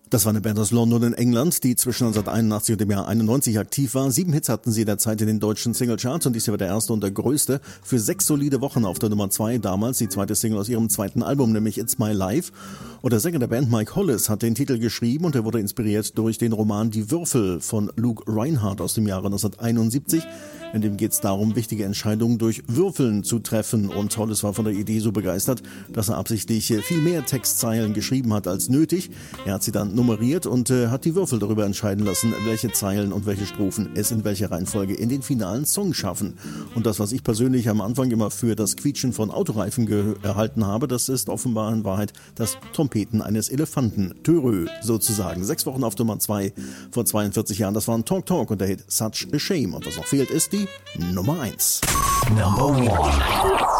Das war eine Band aus London in England, die zwischen 1981 und dem Jahr 91 aktiv war. 7 Hits hatten sie derzeit in den deutschen Singlecharts und dies hier war der erste und der größte. Für 6 solide Wochen auf der Nummer 2, damals die zweite Single aus ihrem zweiten Album, nämlich It's My Life. Und der Sänger der Band, Mike Hollis, hat den Titel geschrieben und er wurde inspiriert durch den Roman Die Würfel von Luke Reinhardt aus dem Jahre 1971. In dem geht es darum, wichtige Entscheidungen durch Würfeln zu treffen. Und Hollis war von der Idee so begeistert, dass er absichtlich viel mehr Textzeilen geschrieben hat als nötig. Er hat sie dann nummeriert und hat die Würfel darüber entscheiden lassen, welche Zeilen und welche Strophen es in welcher Reihenfolge in den finalen Song schaffen. Und das, was ich persönlich am Anfang immer für das Quietschen von Autoreifen erhalten habe, das ist offenbar in Wahrheit das Trompeten eines Elefanten. Törö sozusagen. 6 Wochen auf Nummer 2 vor 42 Jahren. Das war ein Talk Talk und der Hit Such a Shame. Und was noch fehlt, ist die Nummer 1. Number 1.